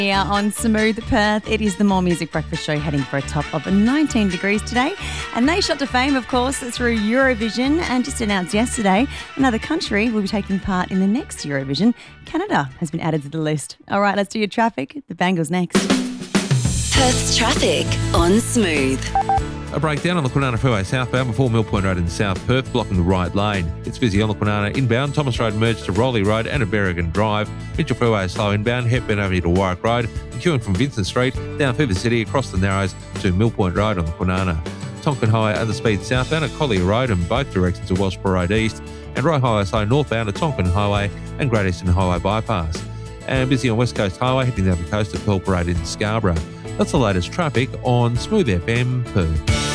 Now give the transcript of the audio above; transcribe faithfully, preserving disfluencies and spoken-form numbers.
Here on Smooth Perth, it is the More Music Breakfast Show heading for a top of nineteen degrees today. And they shot to fame, of course, through Eurovision, and just announced yesterday another country will be taking part in the next Eurovision. Canada has been added to the list. All right, let's do your traffic. The Bangles next. Perth's traffic on Smooth. A breakdown on the Kwinana Freeway southbound before Mill Point Road in South Perth, blocking the right lane. It's busy on the Kwinana inbound, Thomas Road merged to Rowley Road and a Berrigan Drive. Mitchell Freeway is slow inbound, Hepburn Avenue to Warwick Road, and queuing from Vincent Street down through the city across the Narrows to Mill Point Road on the Kwinana. Tonkin Highway other speed southbound at Collier Road and both directions to Wellsborough Road East, and Roy Highway slow northbound at Tonkin Highway and Great Eastern Highway Bypass. And busy on West Coast Highway heading down the coast at Pearl Parade in Scarborough. That's the latest traffic on Smooth F M Perth.